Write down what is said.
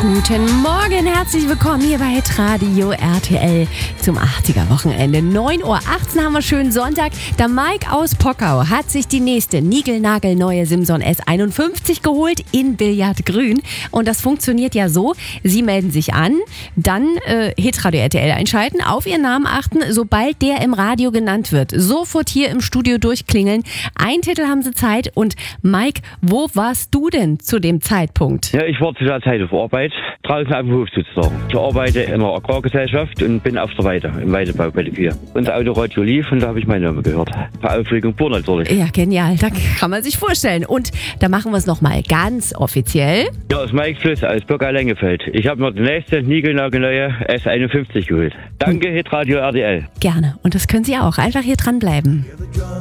Guten Morgen, herzlich willkommen hier bei Radio RTL zum 80er-Wochenende. 9:18 Uhr haben wir schönen Sonntag. Der Mike aus Pockau hat sich die nächste niegelnagelneue Simson S51 geholt in Billardgrün. Und das funktioniert ja so, Sie melden sich an, dann Hitradio RTL einschalten, auf Ihren Namen achten, sobald der im Radio genannt wird. Sofort hier im Studio durchklingeln. Ein Titel haben Sie Zeit. Und Mike, wo warst du denn zu dem Zeitpunkt? Ja, ich war zu der Zeit auf Arbeit, draußen auf dem Hof sozusagen. Ich arbeite in einer Agrargesellschaft und bin auf der Weide, im Weidebau bei der Kühe. Und der Autoradio lief und da habe ich meinen Namen gehört. Bei Aufregung pur natürlich. Ja, genial, da kann man sich vorstellen. Und da machen wir es nochmal ganz offiziell. Ja, aus Mike Fluss aus Bürger-Lengefeld. Ich habe mir die nächste niegelnagelneue S51 geholt. Danke, Hitradio RTL. Gerne. Und das können Sie auch. Einfach hier dranbleiben.